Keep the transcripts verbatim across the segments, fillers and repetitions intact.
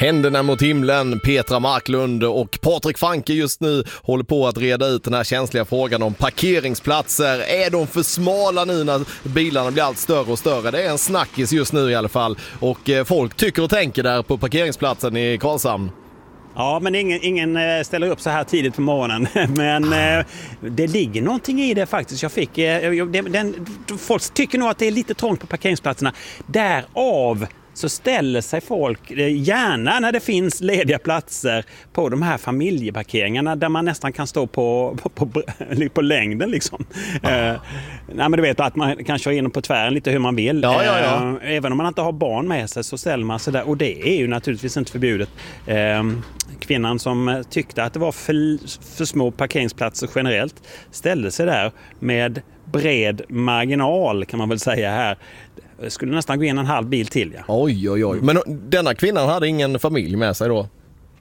Händerna mot himlen, Petra Marklund och Patrik Franke just nu håller på att reda ut den här känsliga frågan om parkeringsplatser. Är de för smala nu när bilarna blir allt större och större? Det är en snackis just nu i alla fall. Och eh, folk tycker och tänker där på parkeringsplatsen i Karlshamn. Ja, men ingen, ingen ställer upp så här tidigt på morgonen. Men eh, det ligger någonting i det faktiskt. Jag fick, eh, den, den, folk tycker nog att det är lite trångt på parkeringsplatserna. Därav så ställer sig folk gärna när det finns lediga platser på de här familjeparkeringarna där man nästan kan stå på, på, på, på längden liksom. Ah. Eh, nej, men du vet att man kan köra in på tvären lite hur man vill. Ja, ja, ja. Eh, även om man inte har barn med sig så ställer man sig där. Och det är ju naturligtvis inte förbjudet. Eh, kvinnan som tyckte att det var för, för små parkeringsplatser generellt ställde sig där med bred marginal kan man väl säga här. Skulle nästan gå in en halv bil till, ja. Oj, oj, oj. Men denna kvinnan hade ingen familj med sig då?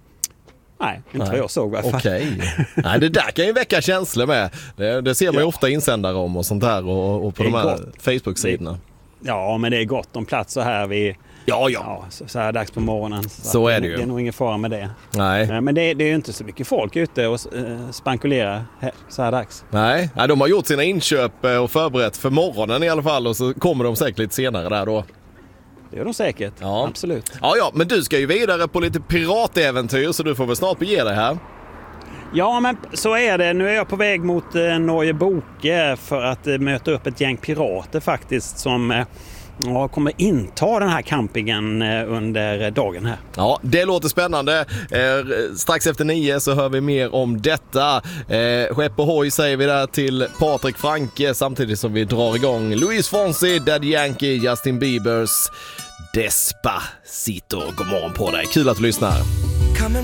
Nej, inte Nej. vad jag såg i alla fall. Okej. Nej, det där kan ju väcka känslor med. Det, det ser man ju ja. ofta insändare om och sånt här och, och på de här Facebook-sidorna. Ja, men det är gott om plats så här vid... Ja, ja. ja så, så här dags på morgonen. Så, så är det ju. Det är nog ingen fara med det. Nej. Men det, det är ju inte så mycket folk ute och uh, spankulerar så här dags. Nej. Nej, de har gjort sina inköp och förberett för morgonen i alla fall och så kommer de säkert lite senare där då. Det gör de säkert, ja. Absolut. Ja, ja, men du ska ju vidare på lite piratäventyr så du får väl snart bege dig här. Ja, men så är det. Nu är jag på väg mot eh, Norge Boke för att eh, möta upp ett gäng pirater faktiskt som... Eh, Ja, kommer inta den här campingen under dagen här. Ja, det låter spännande. Eh, strax efter nio så hör vi mer om detta. Eh, Skepp och hoj säger vi där till Patrik Franke samtidigt som vi drar igång Luis Fonsi, Daddy Yankee, Justin Biebers Despacito. God morgon på dig. Kul att du lyssnar.